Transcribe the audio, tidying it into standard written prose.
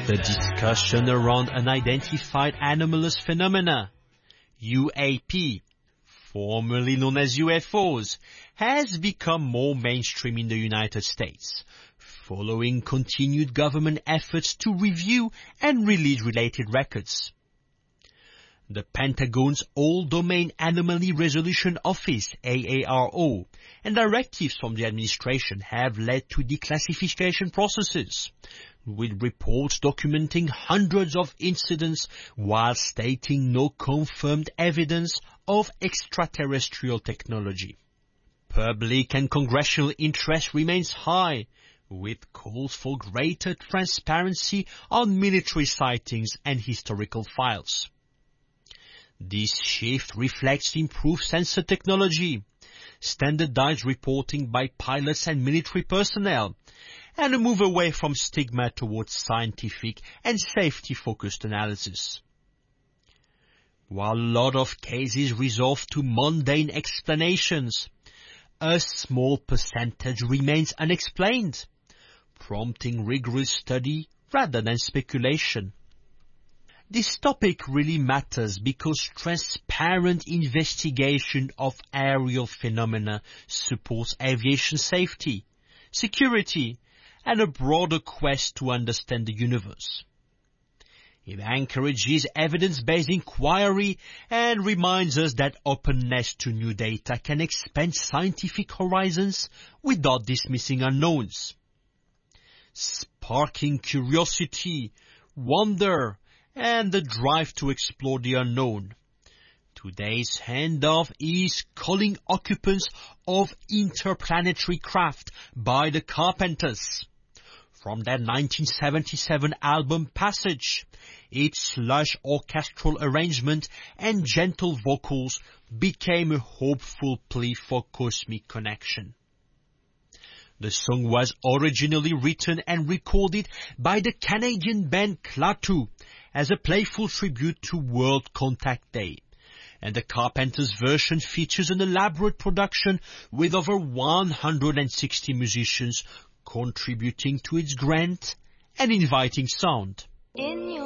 The discussion around unidentified anomalous phenomena, UAP, formerly known as UFOs, has become more mainstream in the United States, following continued government efforts to review and release related records. The Pentagon's All-Domain Anomaly Resolution Office, AARO, and directives from the administration have led to declassification processes, with reports documenting hundreds of incidents while stating no confirmed evidence of extraterrestrial technology. Public and congressional interest remains high, with calls for greater transparency on military sightings and historical files. This shift reflects improved sensor technology, standardized reporting by pilots and military personnel, and a move away from stigma towards scientific and safety-focused analysis. While a lot of cases resolve to mundane explanations, a small percentage remains unexplained, prompting rigorous study rather than speculation. This topic really matters because transparent investigation of aerial phenomena supports aviation safety, security, and a broader quest to understand the universe. It encourages evidence-based inquiry and reminds us that openness to new data can expand scientific horizons without dismissing unknowns. Sparking curiosity, wonder, and the drive to explore the unknown. Today's handoff is Calling Occupants of Interplanetary Craft by the Carpenters. From their 1977 album Passage, its lush orchestral arrangement and gentle vocals became a hopeful plea for cosmic connection. The song was originally written and recorded by the Canadian band Klaatu as a playful tribute to World Contact Day, and the Carpenters version features an elaborate production with over 160 musicians contributing to its grand and inviting sound.